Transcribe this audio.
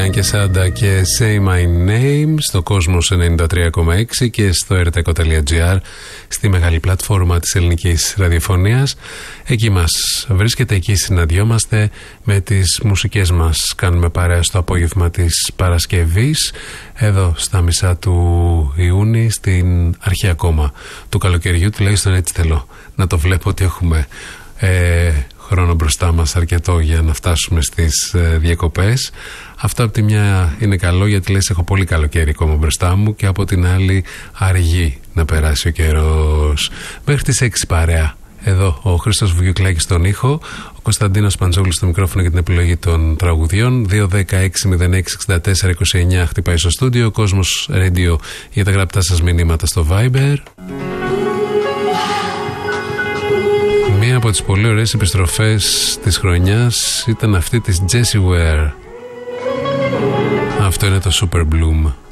και Σάντα και Say My Name στο Κόσμος 93,6 και στο rtco.gr, στη μεγάλη πλατφόρμα της ελληνικής ραδιοφωνίας. Εκεί μας βρίσκεται, εκεί συναντιόμαστε με τις μουσικές μας. Κάνουμε παρέα στο απόγευμα της Παρασκευής, εδώ στα μισά του Ιούνιου, στην αρχή ακόμα του καλοκαιριού, τουλάχιστον έτσι θέλω να το βλέπω, ότι έχουμε χρόνο μπροστά μας αρκετό για να φτάσουμε στις διακοπές. Αυτό από τη μια είναι καλό, γιατί λες έχω πολύ καλοκαίρι ακόμα μπροστά μου, και από την άλλη αργεί να περάσει ο καιρός. Μέχρι τις 6 παρέα. Εδώ ο Χρήστος Βουγιουκλάκης στον ήχο, ο Κωνσταντίνος Παντζόγλου στο μικρόφωνο για την επιλογή των τραγουδιών. 216-06-64-29 χτυπάει στο στούντιο. Ο Κόσμος Radio για τα γραπτά σας μηνύματα στο Viber. Μία από τις πολύ ωραίες επιστροφές της χρονιάς ήταν αυτή της Jessie Ware. Αυτό είναι το Super Bloom.